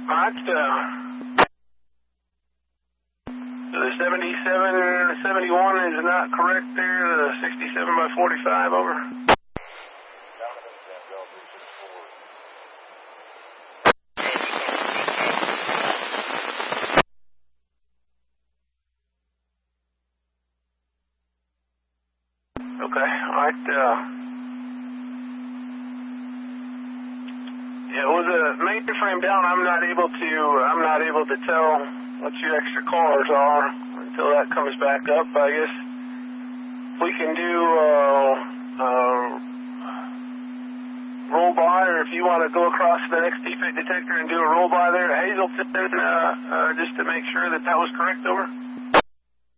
Alright, so the 7771 is not correct there, the 67 by 45, over. Okay, alright, yeah, with the mainframe down, I'm not able to tell what your extra cars are until that comes back up. I guess we can do roll by, or if you want to go across to the next defect detector and do a roll by there at Hazelton, just to make sure that was correct, over.